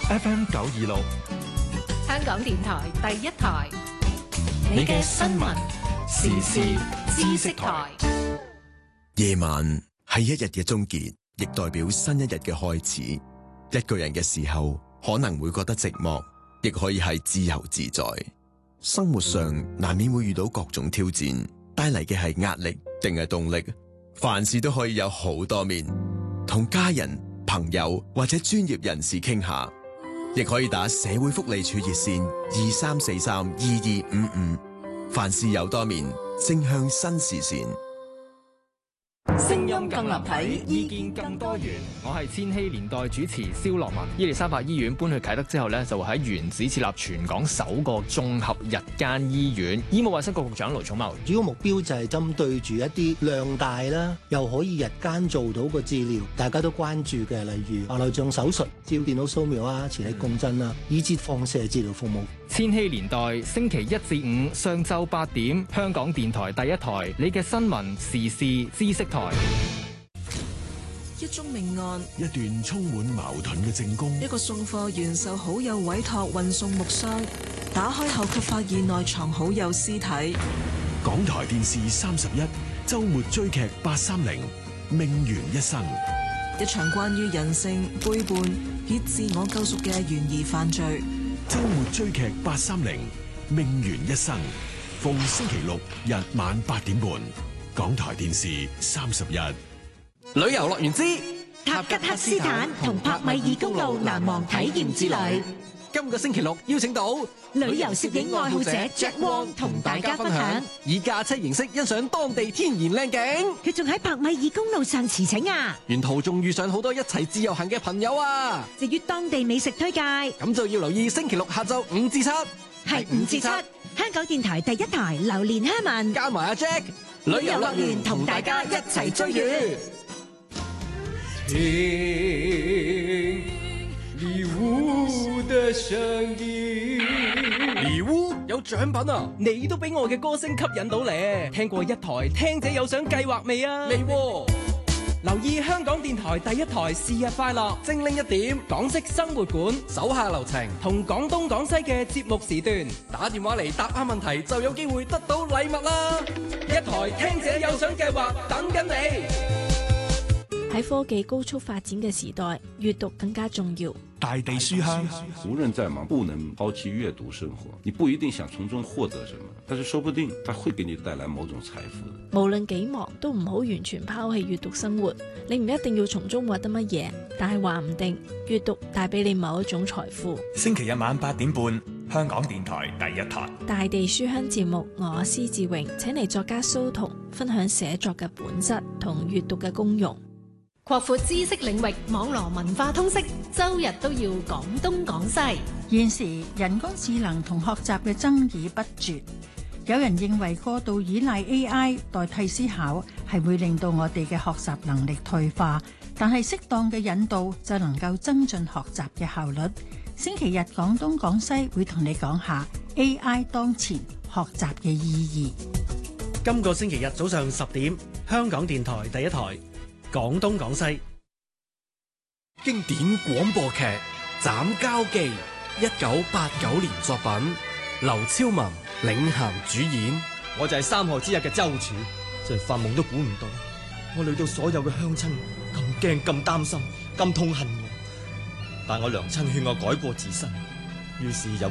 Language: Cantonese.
FM 926， 香港電台第一台， 你嘅新聞時事知識台。 夜晚係一日嘅終結，亦代表新一日嘅開始。一個人嘅時候，可能會覺得寂寞，亦可以係自由自在。生活上難免會遇到各種挑戰，帶嚟嘅係壓力定係動力？凡事都可以有好多面，同家人、朋友或者專業人士傾下，亦可以打社會福利處熱線23432255。凡事有多面，正向新視線。 聲音更立體， 意見更多元。我係千禧年代主持蕭樂文。伊利沙伯醫院搬去啟德之後呢，就會喺原址設立全港首個綜合日間醫院。醫務衛生局局長盧寵茂， 主要目標就係針對住一啲量大啦，又可以日間做到個治療，大家都關注嘅，例如白內障手術、照電腦掃描啊、磁力共振啊，以至放射治療服務。 千禧年代星期1至5上晝8點，香港電台第一台，你嘅新聞時事知識台。 一宗命案， 一段充滿矛盾嘅證供， 一個送貨員受好友委託運送木箱，打開後卻發現內藏好友屍體。 港台電視31周末追劇830命懸一生， 一場關於人性背叛以自我救贖嘅懸疑犯罪。 周末追劇830命懸一生，逢星期六日晚8點半，港台電視31。 旅遊樂園之塔吉克斯坦同帕米爾公路難忘體驗之旅， 今個星期六邀請到旅遊攝影愛好者 Jack Wong 同大家分享， 以駕車形式欣賞當地天然靚景。 佢仲喺帕米爾公路上馳騁啊！ 沿途仲遇上好多一齊自由行嘅朋友啊！ 至於當地美食推介， 咁就要留意星期六下晝5至7， 係5至7，香港電台第一台榴蓮香文加埋阿 Jack， 旅遊樂園同大家一齊追月。 聽禮物的聲音， 禮物有獎品啊！你都俾我嘅歌聲吸引到咧。聽過一台聽者有獎計劃未啊？未喎。留意香港電台第一台是日快樂，精靈一點，港式生活館，手下留情，同廣東廣西嘅節目時段，打電話嚟答啱問題就有機會得到禮物啦！一台聽者有獎計劃等緊你。 喺科技高速發展嘅時代，閱讀更加重要。 大地書香， 無論再忙，不能拋棄閱讀生活。你不一定想從中獲得什麼，但是說不定它會給你帶來某種財富。 無論幾忙，都唔好完全拋棄閱讀生活。你唔一定要從中獲得乜嘢，但係話唔定閱讀帶俾你某一種財富。 星期日晚8點半，香港電台第一台大地書香節目，我施志榮請嚟作家蘇童分享寫作嘅本質同閱讀嘅功用。 擴闊知識領域，網羅文化通識，周日都要講東講西。 現時人工智能同學習嘅爭議不絕，有人認為過度依賴 AI 代替思考係會令到我哋嘅學習能力退化，但係適當嘅引導就能夠增進學習嘅效率。星期日講東講西會同你講下 AI 當前學習嘅意義。 今個星期日早上10點，香港電台第一台廣東廣西。 經典廣播劇《斬交記》，1989年作品，劉超文領銜主演。 我就係3河之日嘅周處，真係發夢都估唔到，我累到所有嘅鄉親咁驚、咁擔心、咁痛恨我。但我娘親勸我改過自新，於是有